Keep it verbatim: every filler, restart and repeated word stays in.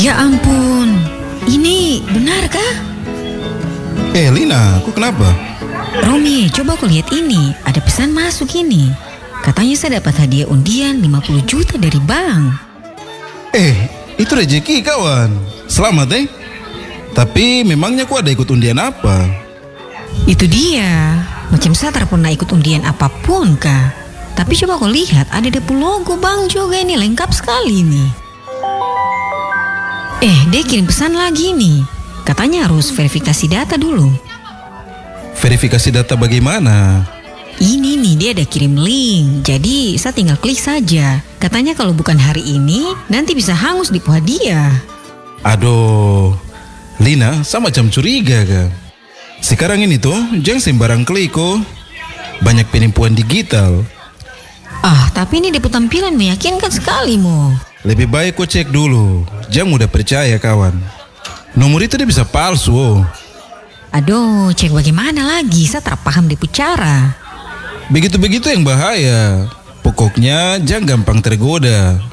Ya ampun, ini benarkah? Eh Lina, kok kenapa? Romi, coba kau lihat ini, ada pesan masuk ini. Katanya saya dapat hadiah undian lima puluh juta dari bank. Eh, itu rezeki kawan. Selamat eh. Tapi memangnya kok ada ikut undian apa? Itu dia, macam saya tak pernah ikut undian apapun kah. Tapi coba kau lihat, ada depo logo bank juga ini, lengkap sekali nih. Eh, dia kirim pesan lagi nih. Katanya harus verifikasi data dulu. Verifikasi data bagaimana? Ini nih, dia ada kirim link. Jadi saya tinggal klik saja. Katanya kalau bukan hari ini, nanti bisa hangus di hadiah. Aduh, Lina, sama macam curiga kah? Sekarang ini tuh, jangan sembarang klik kok. Banyak penipuan digital. Ah, tapi ini depo tampilan meyakinkan sekali mo. Lebih baik kau cek dulu. Jangan mudah percaya kawan. Nomor itu dia bisa palsu. Oh. Aduh, cek bagaimana lagi? Saya tak paham depo cara. Begitu-begitu yang bahaya. Pokoknya jangan gampang tergoda.